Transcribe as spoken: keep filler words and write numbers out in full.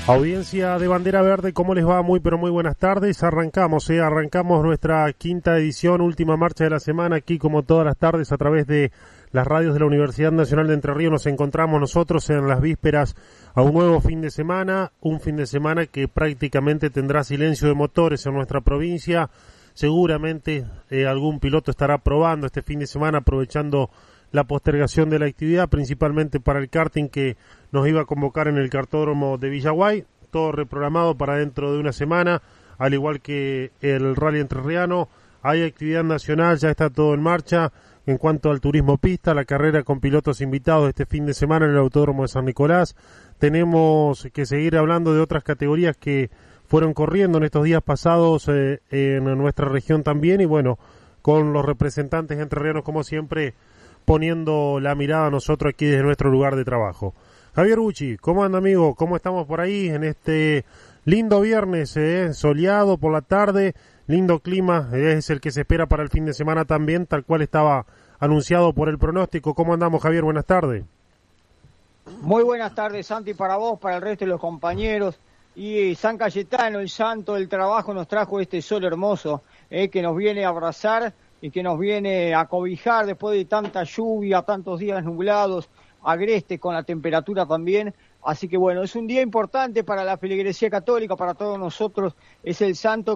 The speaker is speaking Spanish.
Audiencia de Bandera Verde, ¿cómo les va? Muy pero muy buenas tardes. Arrancamos, eh, arrancamos nuestra quinta edición, última marcha de la semana, aquí como todas las tardes a través de las radios de la Universidad Nacional de Entre Ríos. Nos encontramos nosotros en las vísperas a un nuevo fin de semana, un fin de semana que prácticamente tendrá silencio de motores en nuestra provincia. Seguramente eh, algún piloto estará probando este fin de semana, aprovechando la postergación de la actividad, principalmente para el karting que nos iba a convocar en el cartódromo de Villaguay, todo reprogramado para dentro de una semana, al igual que el Rally Entrerriano. Hay actividad nacional, ya está todo en marcha. En cuanto al turismo pista, la carrera con pilotos invitados este fin de semana en el Autódromo de San Nicolás. Tenemos que seguir hablando de otras categorías que fueron corriendo en estos días pasados eh, en nuestra región también, y bueno, con los representantes entrerrianos como siempre, poniendo la mirada a nosotros aquí desde nuestro lugar de trabajo. Javier Bucci, ¿cómo anda, amigo? ¿Cómo estamos por ahí en este lindo viernes, eh? Soleado por la tarde, lindo clima, eh, es el que se espera para el fin de semana también, tal cual estaba anunciado por el pronóstico. ¿Cómo andamos, Javier? Buenas tardes. Muy buenas tardes, Santi, para vos, para el resto de los compañeros. Y San Cayetano, el santo del trabajo, nos trajo este sol hermoso, eh, que nos viene a abrazar y que nos viene a cobijar después de tanta lluvia, tantos días nublados, agrestes con la temperatura también. Así que bueno, es un día importante para la feligresía católica, para todos nosotros. Es el santo